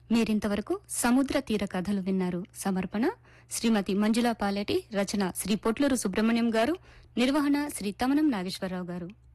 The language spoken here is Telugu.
మీరింతవరకు సముద్ర తీర కథలు విన్నారు. సమర్పణ శ్రీమతి మంజులా పాలేటి, రచన శ్రీ పొట్లూరు సుబ్రహ్మణ్యం గారు, నిర్వహణ శ్రీ తమనం నాగేశ్వరరావు గారు.